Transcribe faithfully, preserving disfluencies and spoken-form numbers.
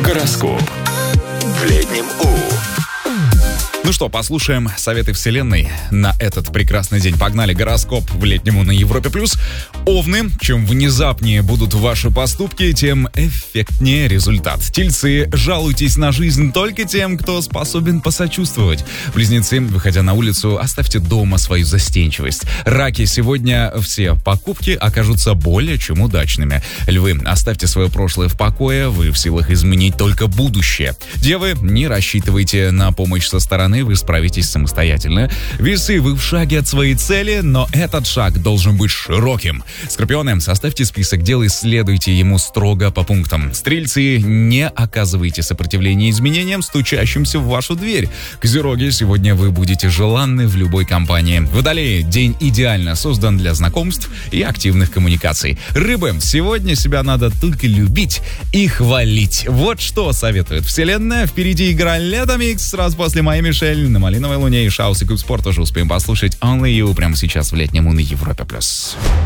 Гороскоп в летнем У. Ну что, послушаем советы Вселенной на этот прекрасный день. Погнали, гороскоп в летнему на Европе+. Овны, чем внезапнее будут ваши поступки, тем эффектнее результат. Тельцы, жалуйтесь на жизнь только тем, кто способен посочувствовать. Близнецы, выходя на улицу, оставьте дома свою застенчивость. Раки, сегодня все покупки окажутся более чем удачными. Львы, оставьте свое прошлое в покое, вы в силах изменить только будущее. Девы, не рассчитывайте на помощь со стороны, вы справитесь самостоятельно. Весы, вы в шаге от своей цели, но этот шаг должен быть широким. Скорпионы, составьте список дел и следуйте ему строго по пунктам. Стрельцы, не оказывайте сопротивления изменениям, стучащимся в вашу дверь. Козероги, сегодня вы будете желанны в любой компании. Водолеи, день идеально создан для знакомств и активных коммуникаций. Рыбы, сегодня себя надо только любить и хвалить. Вот что советует Вселенная. Впереди игра Летомикс, сразу после моей Мишель на Малиновой Луне и Шаус и Куб Спорт тоже успеем послушать Only You прямо сейчас в летнем У на Европе+.